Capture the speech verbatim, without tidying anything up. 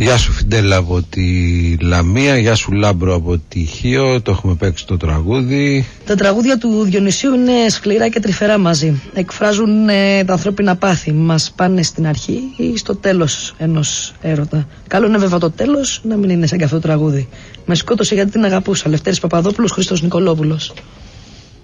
Γεια σου Φιντέλα από τη Λαμία, γεια σου Λάμπρο από τη Χίο, το έχουμε παίξει το τραγούδι. Τα τραγούδια του Διονυσίου είναι σκληρά και τρυφερά μαζί. Εκφράζουν ε, τα ανθρώπινα πάθη. Μας πάνε στην αρχή ή στο τέλος ενός έρωτα. Καλό είναι βέβαια το τέλος να μην είναι σαν και αυτό το τραγούδι. Με σκότωσε γιατί την αγαπούσα. Λευτέρης Παπαδόπουλος, Χρήστος Νικολόπουλος.